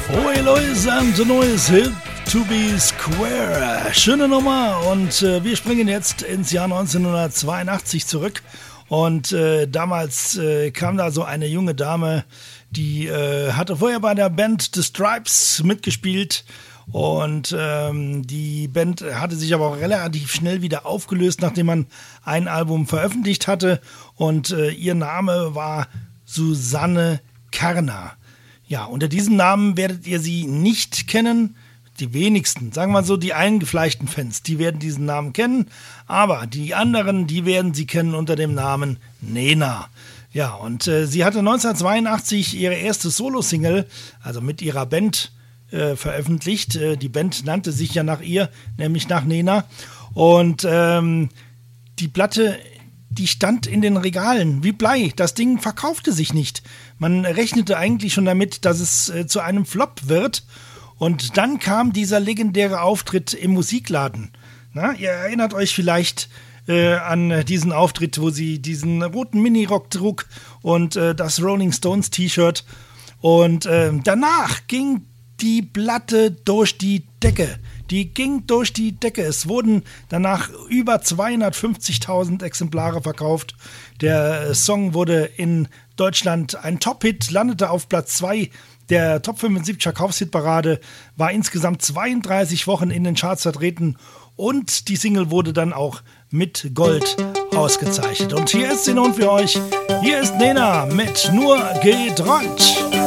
Oi Lois and the Noise Hit to be Square. Schöne Nummer und wir springen jetzt ins Jahr 1982 zurück und damals kam da so eine junge Dame, die hatte vorher bei der Band The Stripes mitgespielt und die Band hatte sich aber auch relativ schnell wieder aufgelöst, nachdem man ein Album veröffentlicht hatte und ihr Name war Susanne Kerner. Ja, unter diesem Namen werdet ihr sie nicht kennen. Die wenigsten, sagen wir mal so, die eingefleischten Fans, die werden diesen Namen kennen. Aber die anderen, die werden sie kennen unter dem Namen Nena. Ja, und sie hatte 1982 ihre erste Solo-Single, also mit ihrer Band, veröffentlicht. Die Band nannte sich ja nach ihr, nämlich nach Nena. Und die Platte, die stand in den Regalen wie Blei. Das Ding verkaufte sich nicht. Man rechnete eigentlich schon damit, dass es zu einem Flop wird. Und dann kam dieser legendäre Auftritt im Musikladen. Na, ihr erinnert euch vielleicht an diesen Auftritt, wo sie diesen roten Minirock trug und das Rolling Stones T-Shirt. Und danach ging die Platte durch die Decke. Die ging durch die Decke. Es wurden danach über 250.000 Exemplare verkauft. Der Song wurde in Deutschland ein Top-Hit, landete auf Platz 2 der Top 75 Verkaufshitparade, war insgesamt 32 Wochen in den Charts vertreten und die Single wurde dann auch mit Gold ausgezeichnet. Und hier ist sie nun für euch. Hier ist Nena mit Nur geträumt.